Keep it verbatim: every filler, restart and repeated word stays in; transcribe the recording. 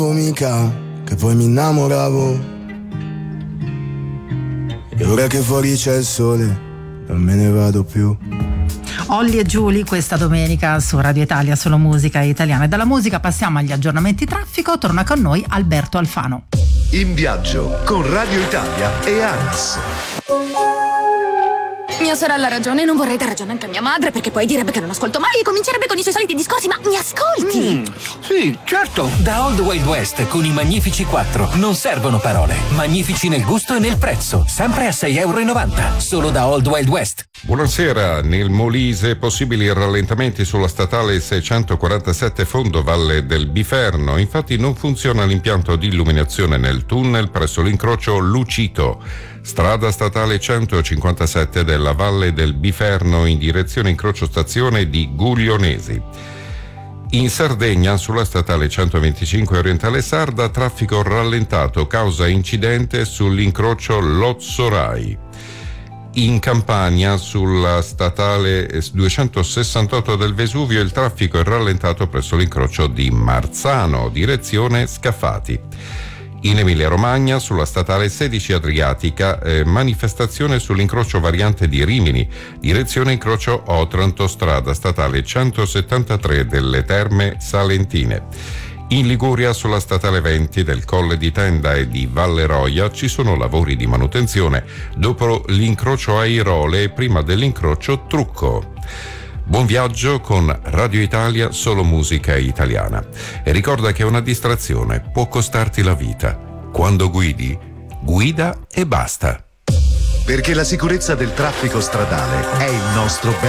mica, che poi mi innamoravo. E ora che fuori c'è il sole, non me ne vado più. Olli e Giulia questa domenica su Radio Italia, solo musica italiana. E dalla musica passiamo agli aggiornamenti traffico. Torna con noi Alberto Alfano. In viaggio con Radio Italia e ANAS. Mia sorella ha ragione, non vorrei dar ragione anche a mia madre, perché poi direbbe che non ascolto mai e comincerebbe con i suoi soliti discorsi. Ma mi ascolti? Mm, sì, certo. Da Old Wild West con i Magnifici quattro non servono parole. Magnifici nel gusto e nel prezzo, sempre a sei e novanta euro, solo da Old Wild West. Buonasera, nel Molise possibili rallentamenti sulla statale seicentoquarantasette Fondo Valle del Biferno. Infatti non funziona l'impianto di illuminazione nel tunnel presso l'incrocio Lucito. Strada statale centocinquantasette della Valle del Biferno in direzione incrocio stazione di Guglionesi. In Sardegna, sulla statale centoventicinque Orientale Sarda, traffico rallentato causa incidente sull'incrocio Lozzo-Rai. In Campania, sulla statale duecentosessantotto del Vesuvio, il traffico è rallentato presso l'incrocio di Marzano, direzione Scafati. In Emilia-Romagna, sulla statale sedici Adriatica, eh, manifestazione sull'incrocio variante di Rimini, direzione incrocio Otranto, strada statale centosettantatré delle Terme Salentine. In Liguria, sulla statale venti del Colle di Tenda e di Valle Roia, ci sono lavori di manutenzione dopo l'incrocio Airole e prima dell'incrocio Trucco. Buon viaggio con Radio Italia, solo musica italiana. E ricorda che una distrazione può costarti la vita. Quando guidi, guida e basta. Perché la sicurezza del traffico stradale è il nostro bene